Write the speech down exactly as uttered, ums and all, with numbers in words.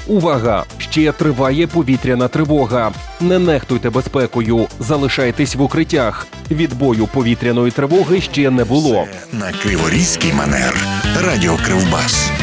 Увага! Ще триває повітряна тривога. Не нехтуйте безпекою, залишайтесь в укриттях. Відбою повітряної тривоги ще не було. Це на Криворізький манер. Радіо Кривбас.